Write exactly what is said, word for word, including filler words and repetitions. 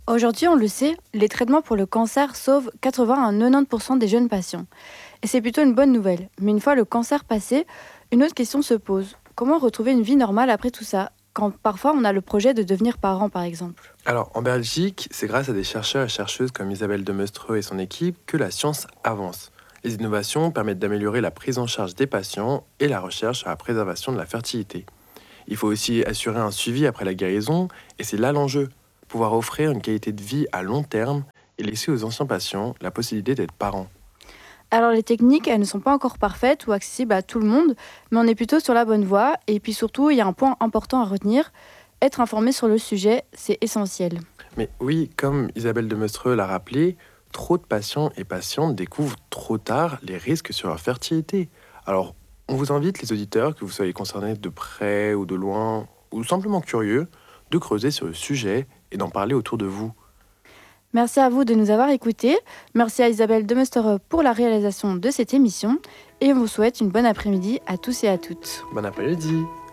Aujourd'hui, on le sait, les traitements pour le cancer sauvent quatre-vingts à quatre-vingt-dix pour cent des jeunes patients. Et c'est plutôt une bonne nouvelle. Mais une fois le cancer passé, une autre question se pose. Comment retrouver une vie normale après tout ça, quand parfois on a le projet de devenir parent par exemple? Alors, en Belgique, c'est grâce à des chercheurs et chercheuses comme Isabelle Demestreux et son équipe que la science avance. Les innovations permettent d'améliorer la prise en charge des patients et la recherche sur la préservation de la fertilité. Il faut aussi assurer un suivi après la guérison, et c'est là l'enjeu, pouvoir offrir une qualité de vie à long terme et laisser aux anciens patients la possibilité d'être parents. Alors les techniques, elles ne sont pas encore parfaites ou accessibles à tout le monde, mais on est plutôt sur la bonne voie. Et puis surtout, il y a un point important à retenir, être informé sur le sujet, c'est essentiel. Mais oui, comme Isabelle Demestreux l'a rappelé, trop de patients et patientes découvrent trop tard les risques sur leur fertilité. Alors, on vous invite, les auditeurs, que vous soyez concernés de près ou de loin, ou simplement curieux, de creuser sur le sujet et d'en parler autour de vous. Merci à vous de nous avoir écoutés. Merci à Isabelle Demester pour la réalisation de cette émission. Et on vous souhaite une bonne après-midi à tous et à toutes. Bon après-midi!